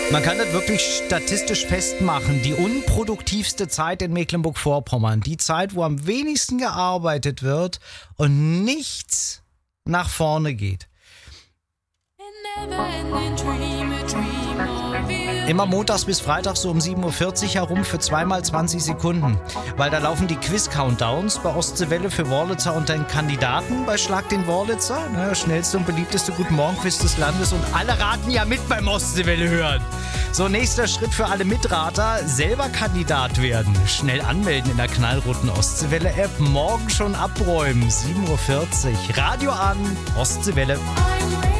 Man kann das wirklich statistisch festmachen. Die unproduktivste Zeit in Mecklenburg-Vorpommern, die Zeit, wo am wenigsten gearbeitet wird und nichts nach vorne geht. Immer montags bis freitags so um 7.40 Uhr herum für 2x20 Sekunden. Weil da laufen die Quiz-Countdowns bei Ostseewelle für Wörlitzer und den Kandidaten bei Schlag den Wörlitzer. Schnellste und beliebteste Guten Morgen-Quiz des Landes und alle raten ja mit beim Ostseewelle hören. So, nächster Schritt für alle Mitrater, selber Kandidat werden. Schnell anmelden in der knallroten Ostseewelle-App. Morgen schon abräumen, 7.40 Uhr. Radio an, Ostseewelle.